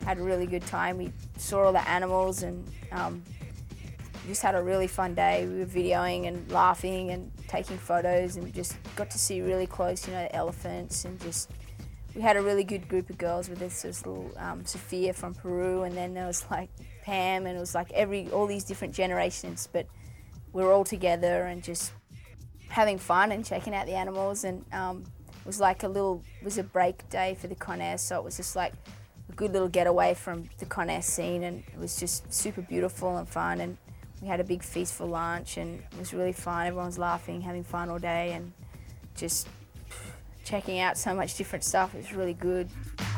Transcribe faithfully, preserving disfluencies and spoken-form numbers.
had a really good time. We saw all the animals and um, just had a really fun day. We were videoing and laughing and taking photos and just got to see really close, you know, the elephants, and just, we had a really good group of girls with us. There was little um, Sophia from Peru, and then there was like Pam, and it was like every, all these different generations, but we were all together and just having fun and checking out the animals. And um, it was like a little, it was a break day for the Conair, so it was just like a good little getaway from the Conair scene, and it was just super beautiful and fun. And we had a big feast for lunch, and it was really fun. Everyone was laughing, having fun all day, and just checking out so much different stuff. It was really good.